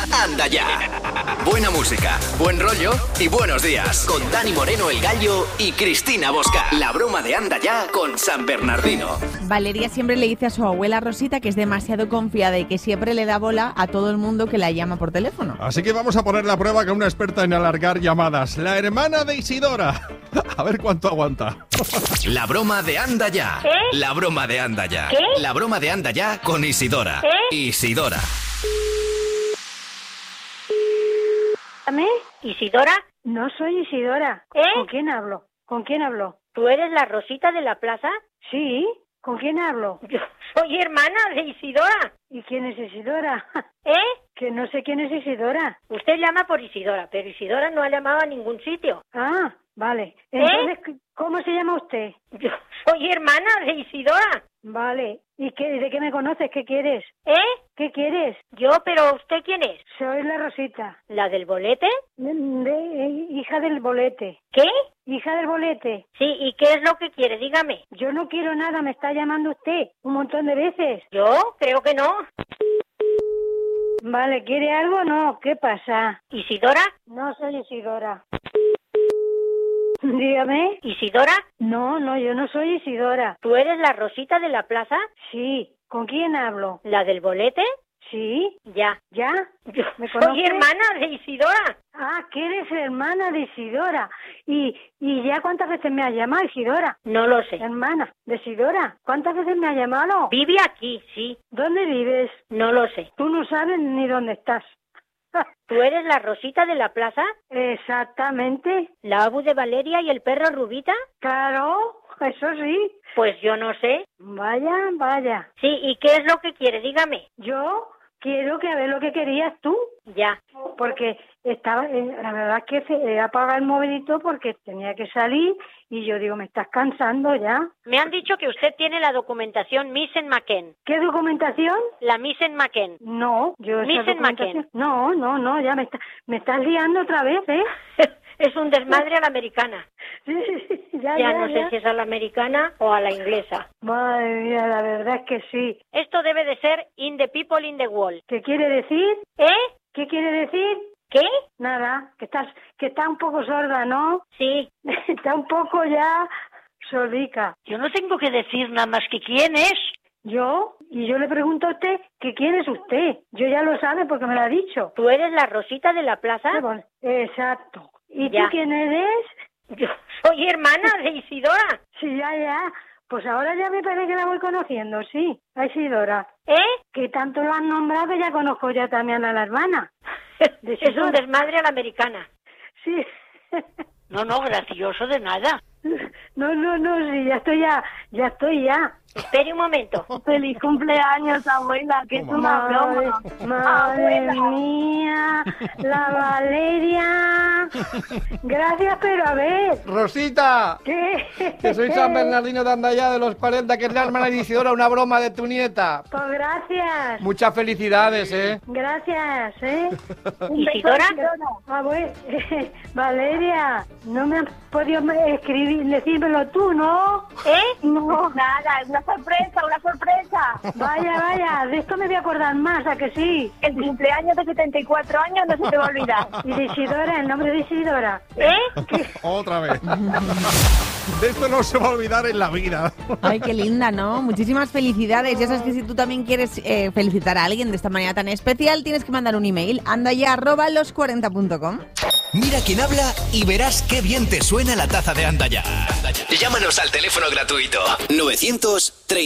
Anda ya. Buena música, buen rollo y buenos días. Con Dani Moreno, el Gallo, y Cristina Bosca. La broma de Anda ya con San Bernardino. Valeria siempre le dice a su abuela Rosita que es demasiado confiada y que siempre le da bola a todo el mundo que la llama por teléfono. Así que vamos a poner la prueba con una experta en alargar llamadas. La hermana de Isidora. A ver cuánto aguanta. La broma de Anda ya. La broma de Anda ya. La broma de Anda ya con Isidora. Isidora. ¿Isidora? No soy Isidora. ¿Con quién hablo? ¿Con quién hablo? ¿Tú eres la Rosita de la plaza? Sí. ¿Con quién hablo? Yo soy hermana de Isidora. ¿Y quién es Isidora? Que no sé quién es Isidora. Usted llama por Isidora, pero Isidora no ha llamado a ningún sitio. Ah, vale. Entonces, ¿cómo se llama usted? Yo soy hermana de Isidora. Vale. ¿Y de qué me conoces? ¿Qué quieres? ¿Qué quieres? Yo, pero ¿usted quién es? Soy la Rosita. ¿La del bolete? Hija del bolete. ¿Qué? Hija del bolete. Sí, ¿y qué es lo que quiere? Dígame. Yo no quiero nada, me está llamando usted un montón de veces. ¿Yo? Creo que no. Vale, ¿quiere algo o no? ¿Qué pasa? ¿Isidora? No soy Isidora. Dígame. ¿Isidora? No, yo no soy Isidora. ¿Tú eres la Rosita de la plaza? Sí. ¿Con quién hablo? ¿La del bolete? Sí. Ya. ¿Ya? Yo ¿Me conoces? soy hermana de Isidora. Ah, que eres hermana de Isidora. ¿Y ya cuántas veces me has llamado, Isidora? No lo sé. Hermana de Isidora. ¿Cuántas veces me has llamado? Vive aquí, sí. ¿Dónde vives? No lo sé. Tú no sabes ni dónde estás. ¿Tú eres la Rosita de la plaza? Exactamente. ¿La Abu de Valeria y el perro Rubita? Claro, eso sí. Pues yo no sé. Vaya. Sí, ¿y qué es lo que quiere? Dígame. Yo quiero que a ver lo que querías tú. Ya. Porque estaba, la verdad es que he apagado el movilito porque tenía que salir y yo digo, me estás cansando ya. Me han dicho que usted tiene la documentación Missen McKen. ¿Qué documentación? La Missen McKen. No, yo esa Missen documentación... McKen. No, ya me estás liando otra vez, ¿eh? Es un desmadre a la americana. Sí, ya. No sé si es a la americana o a la inglesa. Madre mía, la verdad es que sí. Esto debe de ser in the people in the world. ¿Qué quiere decir? ¿Qué quiere decir? ¿Qué? Nada, que está un poco sorda, ¿no? Sí. Está un poco ya sordica. Yo no tengo que decir nada más que quién es. ¿Yo? Y yo le pregunto a usted que quién es usted. Yo ya lo sabe porque me lo ha dicho. ¿Tú eres la Rosita de la plaza? Exacto. ¿Y ya. tú quién eres? Yo soy hermana de Isidora. Sí, ya. Pues ahora ya me parece que la voy conociendo, sí. A Isidora. Que tanto lo han nombrado que ya conozco ya también a la hermana. Es un desmadre a la americana. Sí. No, gracioso de nada. No, sí, ya estoy ya. Espere un momento. ¡Feliz cumpleaños, abuela! ¡Que es una broma! ¡Madre mía! ¡La Valeria! Gracias, pero a ver... ¡Rosita! ¿Qué? Que soy San Bernardino de Andaya de los 40, que es la hermana de Isidora, una broma de tu nieta. Pues gracias. Muchas felicidades, ¿eh? Gracias, ¿Isidora? Valeria, no me has podido escribir, decírmelo tú, ¿no? No. Nada, es una sorpresa. Vaya, de esto me voy a acordar más, ¿a que sí? El cumpleaños de 74 años no se te va a olvidar. Y de Isidora, el nombre de Isidora. Otra vez. De esto no se va a olvidar en la vida. Ay, qué linda, ¿no? Muchísimas felicidades. Ya sabes que si tú también quieres felicitar a alguien de esta manera tan especial, tienes que mandar un email. andaya@los40.com. Mira quién habla y verás qué bien te suena la taza de Anda ya. Llámanos al teléfono gratuito 930